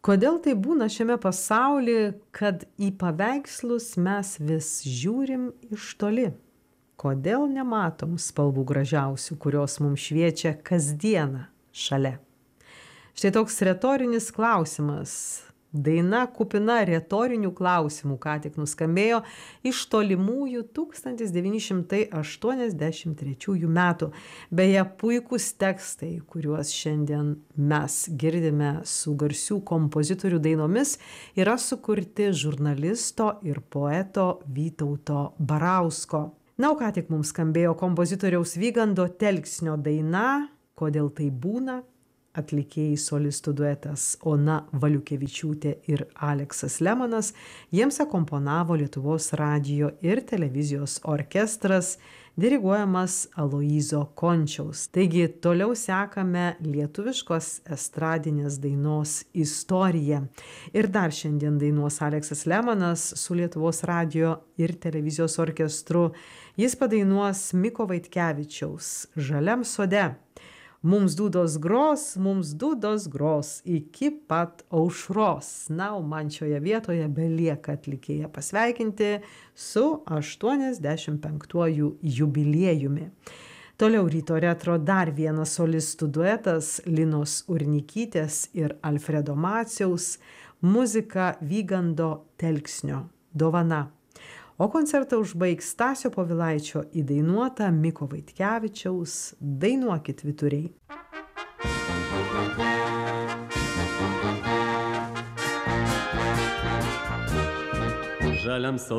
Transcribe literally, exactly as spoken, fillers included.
Kodėl tai būna šiame pasaulyje, kad į paveikslus mes vis žiūrim iš toli? Kodėl nematom spalvų gražiausių, kurios mums šviečia kasdieną šalia? Štai toks retorinis klausimas. Daina kupina retorinių klausimų ką tik nuskambėjo iš tolimųjų tūkstantis devyni šimtai aštuoniasdešimt trečiųjų metų. Beje, puikūs tekstai, kuriuos šiandien mes girdime su garsių kompozitorių dainomis, yra sukurti žurnalisto ir poeto Vytauto Barausko. Na, o ką tik mums skambėjo kompozitoriaus Vygando Telksnio daina "Kodėl tai būna", atlikėjai solistų duetas Ona Valiukevičiūtė ir Aleksas Lemanas, jiems akomponavo Lietuvos radijo ir televizijos orkestras, diriguojamas Aloyzo Končiaus. Taigi toliau sekame lietuviškos estradinės dainos istoriją. Ir dar šiandien dainuos Aleksas Lemanas su Lietuvos radijo ir televizijos orkestru. Jis padainuos Miko Vaitkevičiaus "Žaliam sode". Mums dūdos gros, mums dūdos gros iki pat aušros. Na, o man šioje vietoje belieka atlikėją pasveikinti su aštuoniasdešimt penktuoju jubiliejumi. Toliau ryto retro dar vienas solistų duetas Linos Urnikytės ir Alfredo Maciaus, muzika Vygando Telksnio "Dovana". O koncertą užbaigs Stasio Povilaičio įdainuota Miko Vaitkevičiaus "Dainuokit vyturiai". Žaliam sode